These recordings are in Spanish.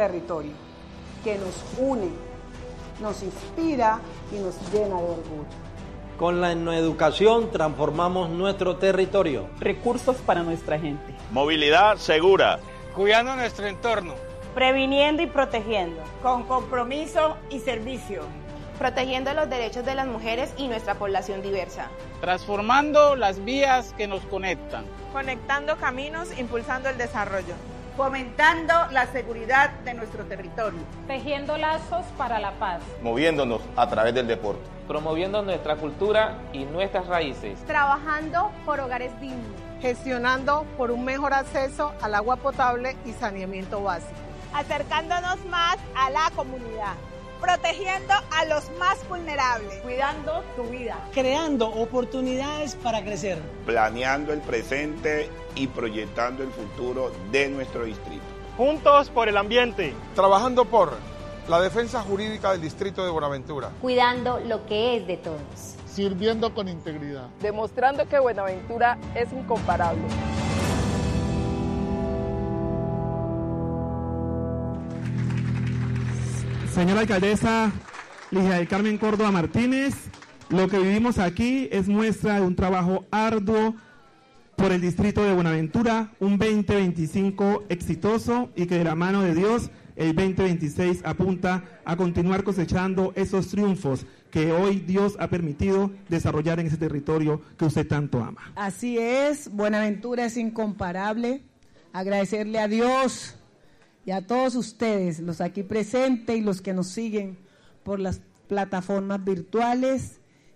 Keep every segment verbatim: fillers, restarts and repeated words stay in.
territorio, que nos une, nos inspira y nos llena de orgullo. Con la educación transformamos nuestro territorio. Recursos para nuestra gente. Movilidad segura. Cuidando nuestro entorno. Previniendo y protegiendo. Con compromiso y servicio. Protegiendo los derechos de las mujeres y nuestra población diversa. Transformando las vías que nos conectan. Conectando caminos, impulsando el desarrollo. Fomentando la seguridad de nuestro territorio. Tejiendo lazos para la paz. Moviéndonos a través del deporte. Promoviendo nuestra cultura y nuestras raíces. Trabajando por hogares dignos. Gestionando por un mejor acceso al agua potable y saneamiento básico. Acercándonos más a la comunidad. Protegiendo a los más vulnerables. Cuidando tu vida. Creando oportunidades para crecer. Planeando el presente y proyectando el futuro de nuestro distrito. Juntos por el ambiente. Trabajando por la defensa jurídica del distrito de Buenaventura. Cuidando lo que es de todos. Sirviendo con integridad. Demostrando que Buenaventura es incomparable. Señora alcaldesa Ligia del Carmen Córdoba Martínez, lo que vivimos aquí es muestra de un trabajo arduo por el distrito de Buenaventura, un veinte veinticinco exitoso y que de la mano de Dios el veinte veintiséis apunta a continuar cosechando esos triunfos que hoy Dios ha permitido desarrollar en ese territorio que usted tanto ama. Así es, Buenaventura es incomparable. Agradecerle a Dios y a todos ustedes, los aquí presentes y los que nos siguen por las plataformas virtuales.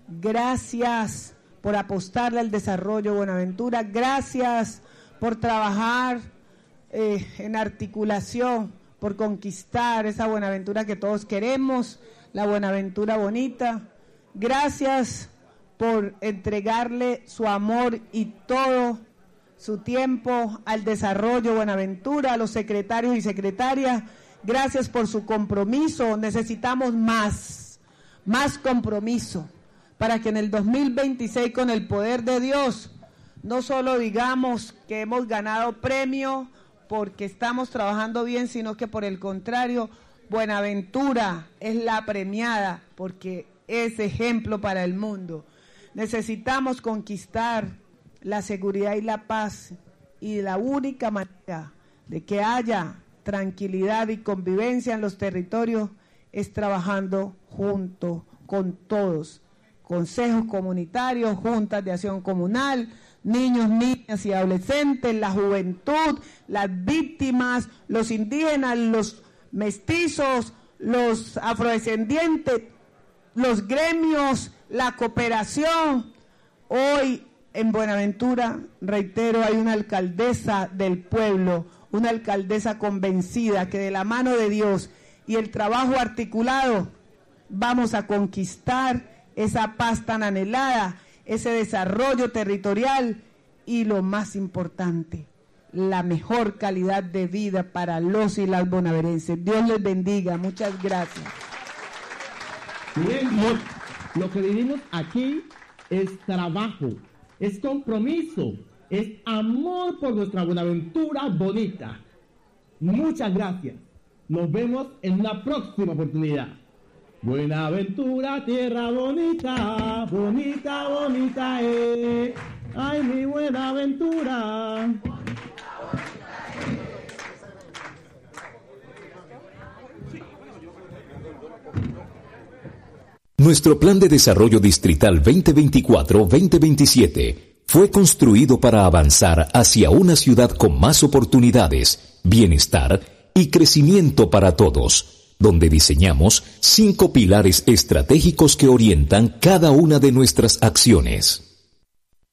Gracias por apostarle al desarrollo de Buenaventura. Gracias por trabajar eh, en articulación, por conquistar esa Buenaventura que todos queremos, la Buenaventura bonita. Gracias por entregarle su amor y todo su tiempo al desarrollo de Buenaventura, a los secretarios y secretarias. Gracias por su compromiso. Necesitamos más, más compromiso para que en el dos mil veintiséis, con el poder de Dios, no solo digamos que hemos ganado premio porque estamos trabajando bien, sino que por el contrario, Buenaventura es la premiada porque es ejemplo para el mundo. Necesitamos conquistar la seguridad y la paz, y la única manera de que haya tranquilidad y convivencia en los territorios es trabajando junto con todos, consejos comunitarios, juntas de acción comunal, niños, niñas y adolescentes, la juventud, las víctimas, los indígenas, los mestizos, los afrodescendientes, los gremios, la cooperación. Hoy en Buenaventura, reitero, hay una alcaldesa del pueblo, una alcaldesa convencida que de la mano de Dios y el trabajo articulado vamos a conquistar esa paz tan anhelada, ese desarrollo territorial y lo más importante, la mejor calidad de vida para los y las bonaverenses. Dios les bendiga. Muchas gracias. Bien, lo que vivimos aquí es trabajo, es compromiso, es amor por nuestra Buenaventura bonita. Muchas gracias. Nos vemos en una próxima oportunidad. Buenaventura, tierra bonita, bonita, bonita es. Ay, mi Buenaventura. Nuestro Plan de Desarrollo Distrital veinte veinticuatro veinte veintisiete fue construido para avanzar hacia una ciudad con más oportunidades, bienestar y crecimiento para todos, donde diseñamos cinco pilares estratégicos que orientan cada una de nuestras acciones.